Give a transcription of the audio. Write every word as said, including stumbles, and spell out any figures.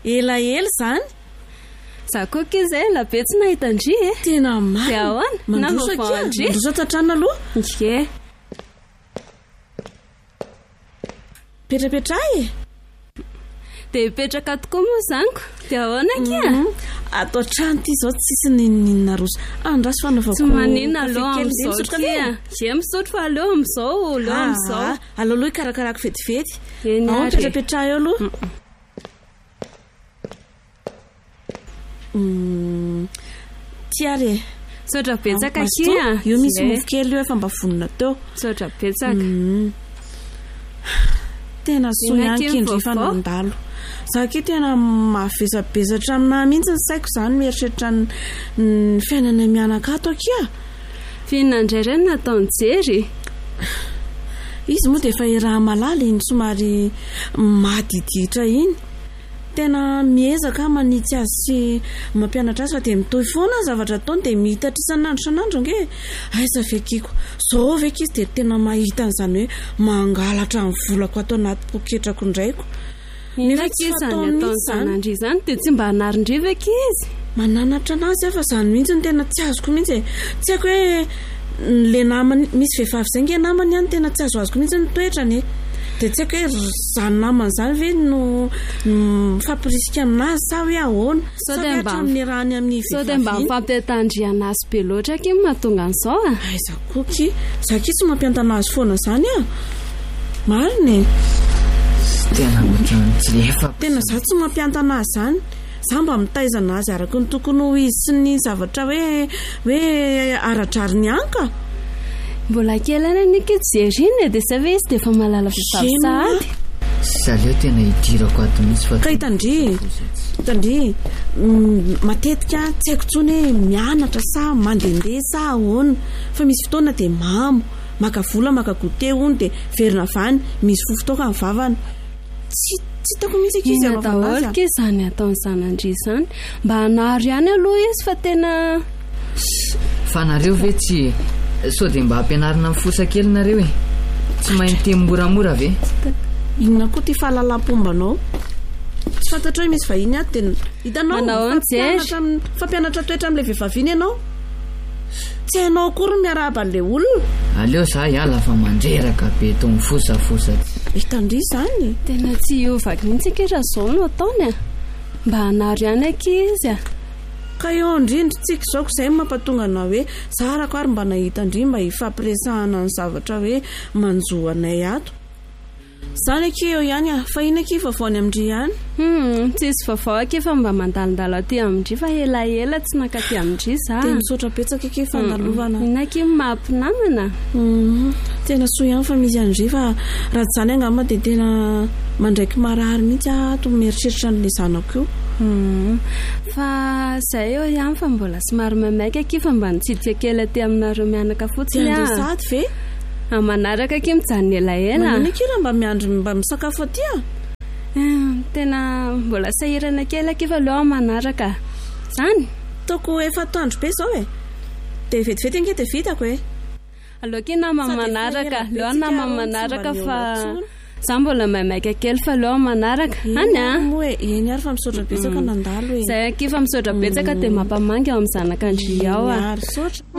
elaela zany za koa ke zay labe tsy nahita Ndry e tena marina dia ahoana mandrosa na kia mandrosa tatrana aloha Ndry petrapetra e dia petraka tokoa moa zaniko dia ahoana kia atao trano ty zao tsisy ninina rosa andraso fanaovako tsy manina aloha amin'izao kia ze misotro fa aleo amin'izao aleo amin'izao aloaloha ikarakarako vetivety eny ao ary petrapetra eo aloha tiare sotra betsaka kia io misy mofo kely io efa mba vonona teo sotra betsaka tena soa ihany kindry fa nandalo za ke tena mavesabezatra amina mihitsy ny saiko zany mieritreritra ny fiainana mianakato akia fihinana indray ireny natao nijery izy moa dia efa iraha malala iny somary madiditra iny tena miezaka manitsy azy sy mampianatra azy fa dia mitoy foana zavatra taony dia mihitatra isan'andro isan'andro nge aiza vekiko zao veka izy dia tena mahita n'izany hoe mangalatra ny volako atao anaty poketrako indraiko nefa kesany ataony sanandry izany dia tsy mba hanarindry veka izy mananatra anazy efa zany mihitsy ny tena tsy azoko mihitsy tsy haiko hoe le namany misy vehivavy zay nge namany ihany tena tsy azo azoko mihitsy ny toetrany dia tsy haiko hoe zany namany zany ve no mifampirisika aminazy sa hoe ahoana sao dia mba amin'ny rahany amin'ny sao dia mba mifampitandriana azy be loatra ke mahatonga an'izao a aiza koky za ke tsy mampiantana azy foana zany a marina tena mtlefa tena za tsy mampiantana azy zany za mba mitaizana azy araka ny tokony ho izy sy ny zavatra hoe hoe aradrariny anka mbola kely any anika jeriny dia sa ve izy dia efa malala vehivavy sahady zaleo tena hidirako ato mihitsy fa ka hitandry hitandry matetika tsy haiko tsony hoe mianatra sa mandehandeha sa ahoana fa misy fotoana dia mamo maka vola maka gote hony dia verina vany misy fofotoaka ny vavana tsy tsy tako mihitsy akizy daholo ke zany ataony sanandry izany mba hanaro ihany aloha izy fa tena fanareo ve tsy sao dia mba hampianarina amin'ny fosa kely nareo e tsy mahay teny moramora ve inona koa ty fahalalam-pombanao tsy fantatra hoe misy vahiny ato dia hitanao fampianatra toetra amin'ilay vehivaviny ianao tsy hainao akory miarahaba an'ilay olona aleo za hiala fa mandreraka be tony fosafosa hitandry zany tena tsy hiovaka mihitsy akehtra zao no ataony a mba hanaro ihany akizy a ka eo indrindry tsika zao ko izay mampatonga na hoe zarako ary mba nahita indri mba hifampiresahana ny zavatra hoe manjoanay ato zany ake eo ihany a fa ina ake vavaony amindry ihany hmm tsisy vavao ake fa mba mandalindalo aty amindry fa elaela tsy nakaty amindry za dia misaotra betsaka ake fandalovana ina ake mampinamana tena soa ihany fa misy andry fa raha tsy zany angamba dia tena mandraiky marary mihitsy ato mieritreritra n'ilay zanako io fa zay eo ihany fa mbola somary maimaika ake fa mba nitsidika kely aty aminareo mianaka fotsiny a sady ve manaraka ake mijanona elaela manina ake raha mba miandry mba misakafo aty a tena mbola sahirana kely ake fa leo manaraka zany toko efa toandro be zao e dia vetivety ange dia vitako e aloha ke nama manaraka leo nama manaraka fa za mbola maimaika kely fa leo manaraka any a hoe eny ary fa misaotra betsaka nandalo e zay ake fa misaotra betsaka dia mampamangy ao amin'ny zanakandry ao a ary saotra